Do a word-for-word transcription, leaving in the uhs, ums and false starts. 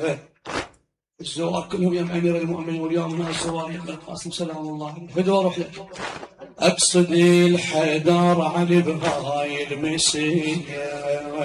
الزوار كلهم يا امير المؤمنين، واليوم من الزوار يا القاسم سلام الله عليه. فدوى اروح لك. اقصد الحيدر علي بهاي المسيه